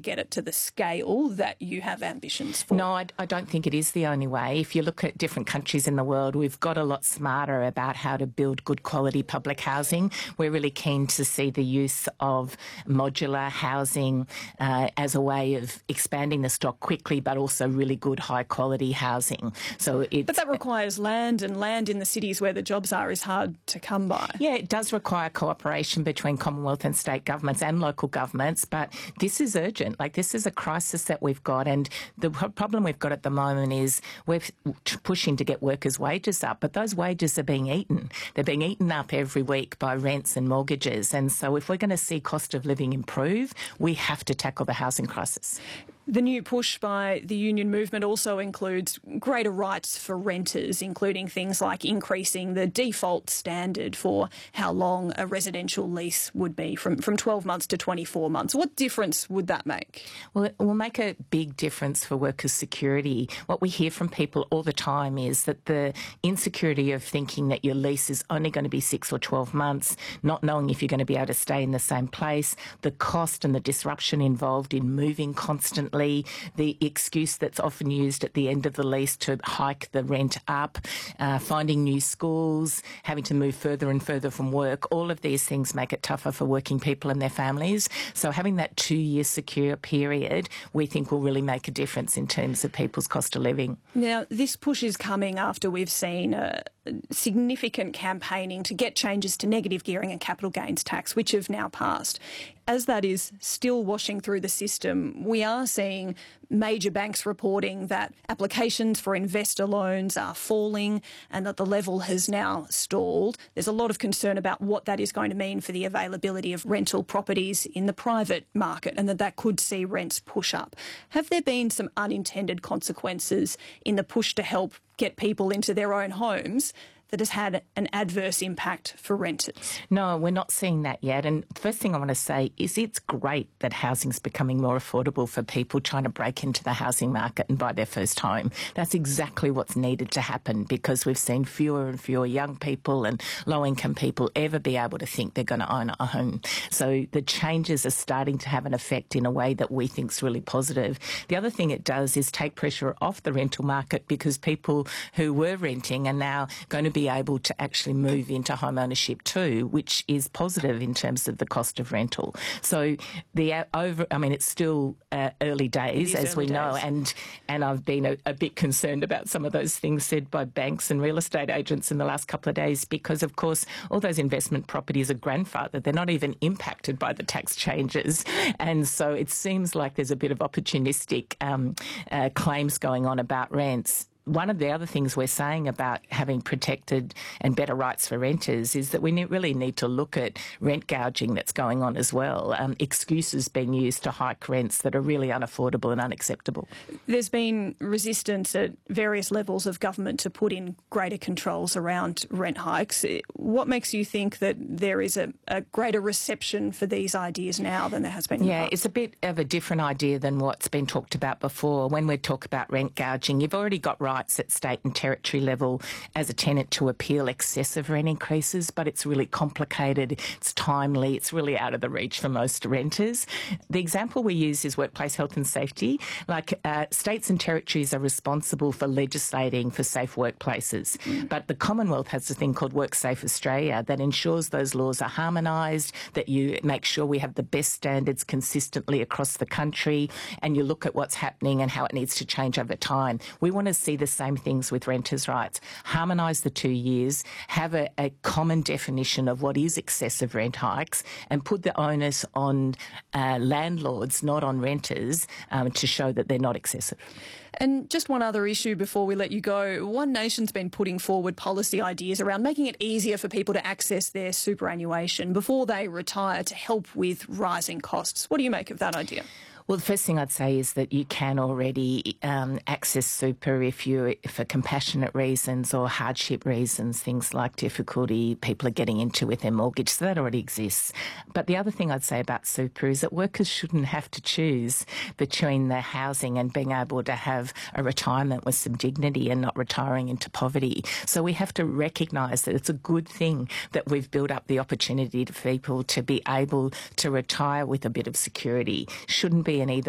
get it to the scale that you have ambitions for? No, I don't think it is the only way. If you look at different countries in the world, we've got a lot smarter about how to build good quality public housing. We're really keen to see the use of modular housing as a way of expanding the stock quickly, but also really good high quality housing. But that requires land, and land in the cities where the jobs are is hard to come by. Yeah, it does require cooperation between Commonwealth and state governments and local governments, but this is urgent. Like, this is a crisis that we've got, and the problem we've got at the moment is we're pushing to get workers' wages up, but those wages are being eaten. They're being eaten up every week by rents and mortgages, and so if we're going to see cost of living improve, we have to tackle the housing crisis. The new push by the union movement also includes greater rights for renters, including things like increasing the default standard for how long a residential lease would be from 12 months to 24 months. What difference would that make? Well, it will make a big difference for workers' security. What we hear from people all the time is that the insecurity of thinking that your lease is only going to be 6 or 12 months, not knowing if you're going to be able to stay in the same place, the cost and the disruption involved in moving constantly, the excuse that's often used at the end of the lease to hike the rent up, finding new schools, having to move further and further from work, all of these things make it tougher for working people and their families. So having that 2-year secure period, we think will really make a difference in terms of people's cost of living. Now, this push is coming after we've seen significant campaigning to get changes to negative gearing and capital gains tax, which have now passed. As that is still washing through the system, we are seeing major banks reporting that applications for investor loans are falling and that the level has now stalled. There's a lot of concern about what that is going to mean for the availability of rental properties in the private market, and that could see rents push up. Have there been some unintended consequences in the push to help get people into their own homes that has had an adverse impact for renters? No, we're not seeing that yet. And the first thing I want to say is it's great that housing's becoming more affordable for people trying to break into the housing market and buy their first home. That's exactly what's needed to happen, because we've seen fewer and fewer young people and low-income people ever be able to think they're going to own a home. So the changes are starting to have an effect in a way that we think is really positive. The other thing it does is take pressure off the rental market, because people who were renting are now going to be able to actually move into home ownership too, which is positive in terms of the cost of rental. So it's still early days, as we know, and I've been a bit concerned about some of those things said by banks and real estate agents in the last couple of days, because of course all those investment properties are grandfathered. They're not even impacted by the tax changes, and so it seems like there's a bit of opportunistic claims going on about rents. One of the other things we're saying about having protected and better rights for renters is that we really need to look at rent gouging that's going on as well, excuses being used to hike rents that are really unaffordable and unacceptable. There's been resistance at various levels of government to put in greater controls around rent hikes. What makes you think that there is a greater reception for these ideas now than there has been in the past? It's a bit of a different idea than what's been talked about before. When we talk about rent gouging, you've already got rights at state and territory level as a tenant to appeal excessive rent increases, but it's really complicated, it's timely, it's really out of the reach for most renters. The example we use is workplace health and safety. States and territories are responsible for legislating for safe workplaces, but the Commonwealth has a thing called WorkSafe Australia that ensures those laws are harmonised, that you make sure we have the best standards consistently across the country, and you look at what's happening and how it needs to change over time. We want to see the same things with renters' rights. Harmonise the 2 years, have a common definition of what is excessive rent hikes, and put the onus on landlords, not on renters, to show that they're not excessive. And just one other issue before we let you go. One Nation's been putting forward policy ideas around making it easier for people to access their superannuation before they retire to help with rising costs. What do you make of that idea? Well, the first thing I'd say is that you can already access super for compassionate reasons or hardship reasons, things like difficulty people are getting into with their mortgage. So that already exists. But the other thing I'd say about super is that workers shouldn't have to choose between the housing and being able to have a retirement with some dignity and not retiring into poverty. So we have to recognise that it's a good thing that we've built up the opportunity for people to be able to retire with a bit of security. Shouldn't be an either